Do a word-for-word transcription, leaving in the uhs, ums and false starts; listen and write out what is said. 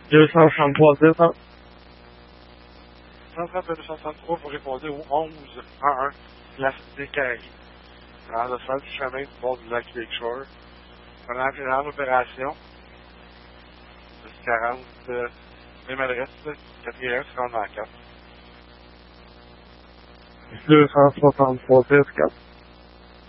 deux cent soixante-trois deux cents. cent trente-deux cent soixante-trois, vous répondez au onze un un, place des Caraïbes. Dans le centre du chemin du bord du lac Lakeshore. On a fait une opération. C'est quarante, euh, même adresse, quatrième, cinquante-quatre. deux cent soixante-trois deux quatre.